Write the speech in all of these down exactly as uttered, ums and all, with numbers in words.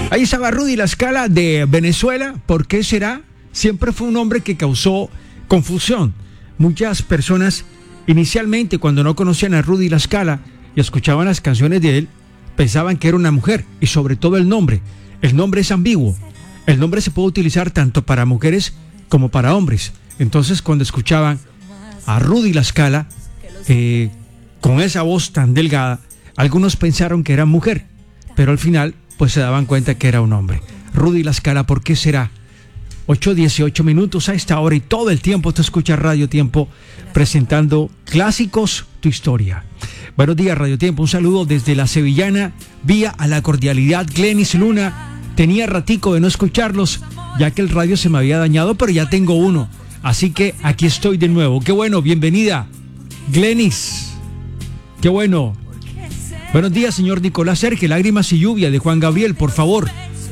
Ahí estaba Rudy La Scala de Venezuela. ¿Por qué será? Siempre fue un hombre que causó confusión. Muchas personas inicialmente, cuando no conocían a Rudy La Scala y escuchaban las canciones de él, pensaban que era una mujer, y sobre todo el nombre. El nombre es ambiguo. El nombre se puede utilizar tanto para mujeres como para hombres. Entonces, cuando escuchaban a Rudy La Scala eh, con esa voz tan delgada, algunos pensaron que era mujer, pero al final pues se daban cuenta que era un hombre. Rudy La Scala, ¿por qué será? ocho dieciocho minutos a esta hora, y todo el tiempo te escuchas Radio Tiempo presentando clásicos, tu historia. Buenos días, Radio Tiempo. Un saludo desde la Sevillana, vía a la cordialidad. Glenis Luna, tenía ratico de no escucharlos, ya que el radio se me había dañado, pero ya tengo uno. Así que aquí estoy de nuevo. Qué bueno, bienvenida, Glenis. Qué bueno. Buenos días, señor Nicolás Sergio. Lágrimas y lluvia de Juan Gabriel, por favor.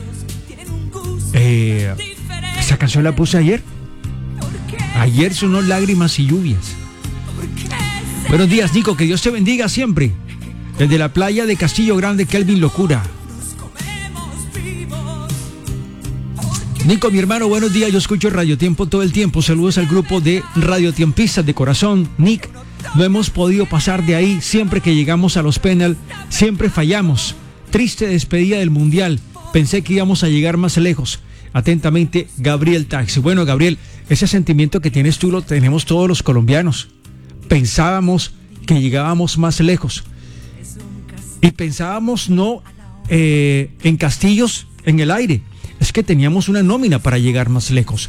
Eh... Esa canción la puse ayer. Ayer sonó Lágrimas y Lluvias. Buenos días, Nico, que Dios te bendiga siempre. Desde la playa de Castillo Grande, Kelvin Locura. Nico, mi hermano, buenos días. Yo escucho Radio Tiempo todo el tiempo. Saludos al grupo de radiotiempistas de corazón. Nick, no hemos podido pasar de ahí. Siempre que llegamos a los penal, siempre fallamos. Triste despedida del Mundial. Pensé que íbamos a llegar más lejos. Atentamente, Gabriel Taxi. Bueno, Gabriel, ese sentimiento que tienes tú lo tenemos todos los colombianos. Pensábamos que llegábamos más lejos. Y pensábamos no eh, en castillos en el aire. Es que teníamos una nómina para llegar más lejos.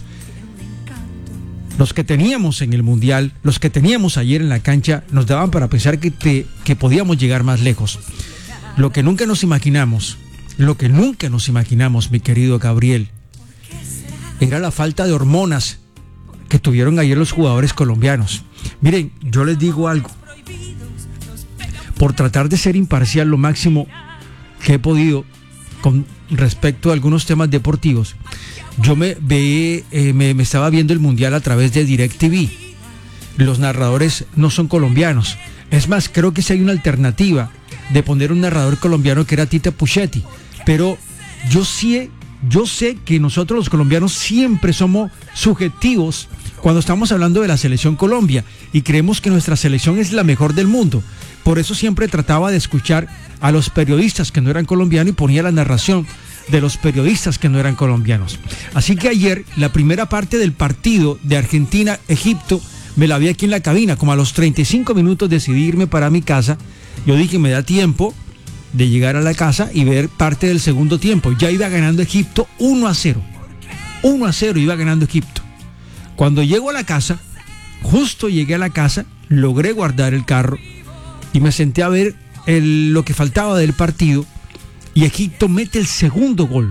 Los que teníamos en el Mundial, los que teníamos ayer en la cancha, nos daban para pensar que, te, que podíamos llegar más lejos. Lo que nunca nos imaginamos, lo que nunca nos imaginamos, mi querido Gabriel, era la falta de hormonas que tuvieron ayer los jugadores colombianos. Miren, yo les digo algo. Por tratar de ser imparcial lo máximo que he podido con respecto a algunos temas deportivos, yo me, ve, eh, me, me estaba viendo el Mundial a través de DirecTV. Los narradores no son colombianos. Es más, creo que sí hay una alternativa de poner un narrador colombiano, que era Tita Puchetti. Pero yo sí... Yo sé que nosotros los colombianos siempre somos subjetivos cuando estamos hablando de la selección Colombia y creemos que nuestra selección es la mejor del mundo. Por eso siempre trataba de escuchar a los periodistas que no eran colombianos y ponía la narración de los periodistas que no eran colombianos. Así que ayer, la primera parte del partido de Argentina-Egipto, me la vi aquí en la cabina. Como a los treinta y cinco minutos decidí irme para mi casa. Yo dije, me da tiempo de llegar a la casa y ver parte del segundo tiempo. Ya iba ganando Egipto uno a cero. uno a cero iba ganando Egipto. Cuando llego a la casa, justo llegué a la casa, logré guardar el carro y me senté a ver el, lo que faltaba del partido, y Egipto mete el segundo gol.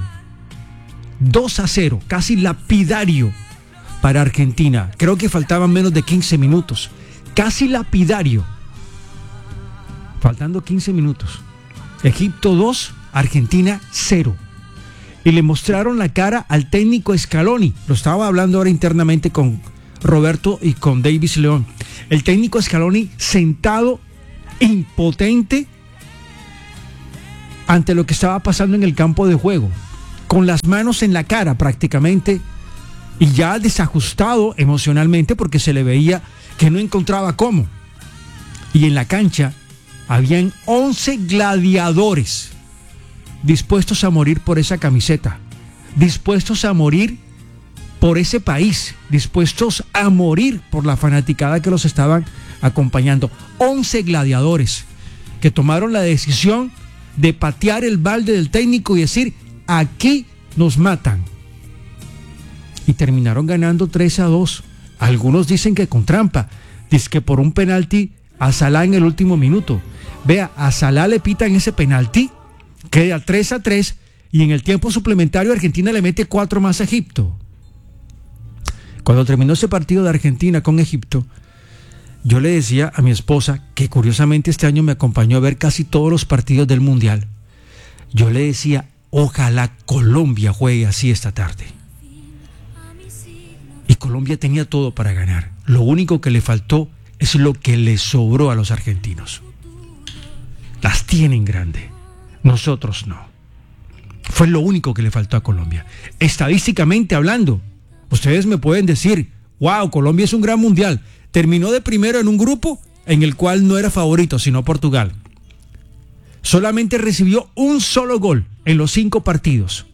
dos a cero, casi lapidario para Argentina. Creo que faltaban menos de quince minutos. Casi lapidario. Faltando quince minutos. Egipto dos, Argentina cero. Y le mostraron la cara al técnico Scaloni. Lo estaba hablando ahora internamente con Roberto y con Davis León. El técnico Scaloni sentado, impotente, ante lo que estaba pasando en el campo de juego, con las manos en la cara prácticamente, y ya desajustado emocionalmente porque se le veía que no encontraba cómo. Y en la cancha habían once gladiadores dispuestos a morir por esa camiseta, dispuestos a morir por ese país, dispuestos a morir por la fanaticada que los estaban acompañando. once gladiadores que tomaron la decisión de patear el balde del técnico y decir, aquí nos matan. Y terminaron ganando tres a dos. Algunos dicen que con trampa, dicen que por un penalti a Salah en el último minuto. Vea, a Salah le pitan ese penalti, queda tres a tres, y en el tiempo suplementario Argentina le mete cuatro más a Egipto. Cuando terminó ese partido de Argentina con Egipto, yo le decía a mi esposa, que curiosamente este año me acompañó a ver casi todos los partidos del Mundial, yo le decía, ojalá Colombia juegue así esta tarde. Y Colombia tenía todo para ganar. Lo único que le faltó es lo que le sobró a los argentinos. Las tienen grande, nosotros no. Fue lo único que le faltó a Colombia. Estadísticamente hablando, ustedes me pueden decir, wow, Colombia es un gran mundial. Terminó de primero en un grupo en el cual no era favorito, sino Portugal. Solamente recibió un solo gol en los cinco partidos.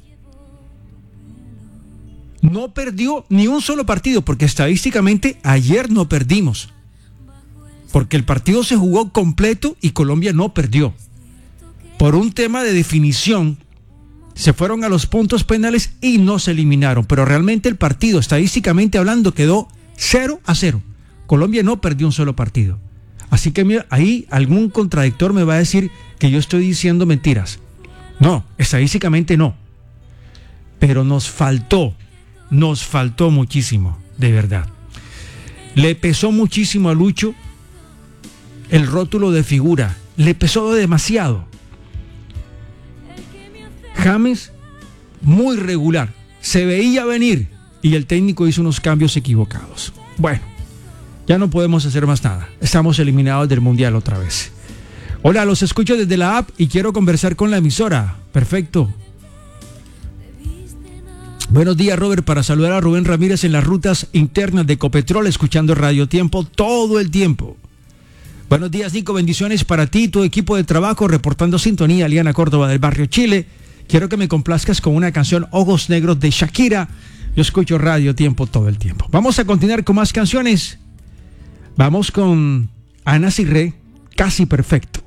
No perdió ni un solo partido, porque estadísticamente ayer no perdimos. Porque el partido se jugó completo y Colombia no perdió. Por un tema de definición, se fueron a los puntos penales y no se eliminaron. Pero realmente el partido, estadísticamente hablando, quedó cero a cero. Colombia no perdió un solo partido. Así que mira, ahí algún contradictor me va a decir que yo estoy diciendo mentiras. No, estadísticamente no. Pero nos faltó, nos faltó muchísimo, de verdad. Le pesó muchísimo a Lucho el rótulo de figura. Le pesó demasiado. James, muy regular. Se veía venir y el técnico hizo unos cambios equivocados. Bueno, ya no podemos hacer más nada. Estamos eliminados del Mundial otra vez. Hola, los escucho desde la app y quiero conversar con la emisora. Perfecto. Buenos días, Robert, para saludar a Rubén Ramírez en las rutas internas de Ecopetrol, escuchando Radio Tiempo todo el tiempo. Buenos días, Nico, bendiciones para ti y tu equipo de trabajo, reportando sintonía, Liana Córdoba del barrio Chile. Quiero que me complazcas con una canción, Ojos Negros de Shakira. Yo escucho Radio Tiempo todo el tiempo. Vamos a continuar con más canciones. Vamos con Ana Cirré, Casi Perfecto.